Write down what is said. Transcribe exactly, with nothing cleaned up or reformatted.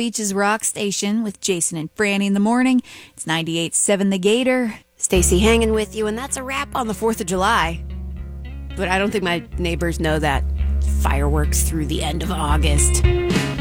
Beach's Rock Station with Jason and Franny in the morning. It's ninety-eight point seven The Gator. Stacey hanging with you, and that's a wrap on the fourth of July. But I don't think my neighbors know that fireworks through the end of August.